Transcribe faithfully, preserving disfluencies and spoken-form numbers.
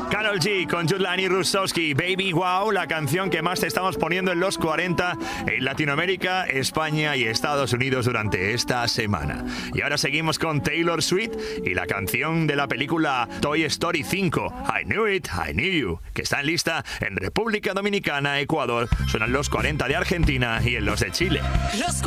Karol G con Jutlani Russowski, Baby Wow, la canción que más te estamos poniendo en los cuarenta en Latinoamérica, España y Estados Unidos durante esta semana. Y ahora seguimos con Taylor Swift y la canción de la película Toy Story cinco, I Knew It, I Knew You, que está en lista en República Dominicana, Ecuador, suenan los cuarenta de Argentina y en los de Chile. Los